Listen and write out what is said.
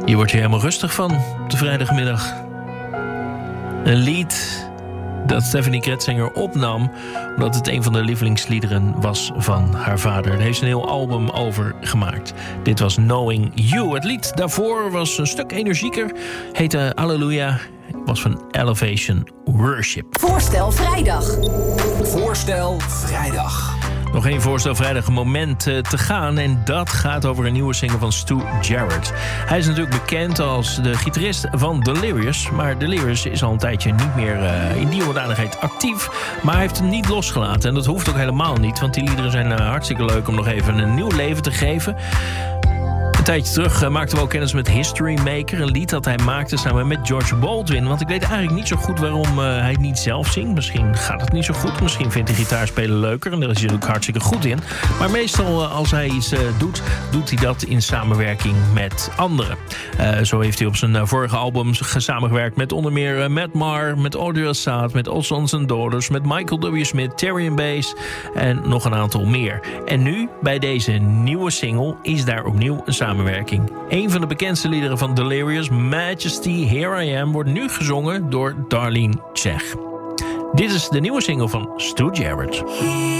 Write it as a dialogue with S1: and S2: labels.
S1: Hier word je helemaal rustig van op de vrijdagmiddag. Een lied dat Stefanie Kretzinger opnam omdat het een van de lievelingsliederen was van haar vader. Daar heeft ze een heel album over gemaakt. Dit was Knowing You. Het lied daarvoor was een stuk energieker. Heette Alleluia. Was van Elevation Worship.
S2: Voorstel vrijdag.
S3: Voorstel vrijdag.
S1: Nog één voorstel vrijdag moment te gaan. En dat gaat over een nieuwe single van Stu Jarrett. Hij is natuurlijk bekend als de gitarist van Delirious. Maar Delirious is al een tijdje niet meer in die hoedanigheid actief. Maar hij heeft hem niet losgelaten. En dat hoeft ook helemaal niet. Want die liederen zijn hartstikke leuk om nog even een nieuw leven te geven. Een tijdje terug maakten we ook kennis met History Maker. Een lied dat hij maakte samen met George Baldwin. Want ik weet eigenlijk niet zo goed waarom hij het niet zelf zingt. Misschien gaat het niet zo goed. Misschien vindt hij gitaarspelen leuker. En daar is hij ook hartstikke goed in. Maar meestal als hij iets doet hij dat in samenwerking met anderen. Zo heeft hij op zijn vorige albums samengewerkt met onder meer Matt Maher, met Audrey Assad, met All Sons and Daughters, met Michael W. Smith, Terry Bass en nog een aantal meer. En nu, bij deze nieuwe single, is daar opnieuw een samenwerking. Een van de bekendste liederen van Delirious, Majesty, Here I Am, wordt nu gezongen door Darlene Zschech. Dit is de nieuwe single van Stu Jarrett.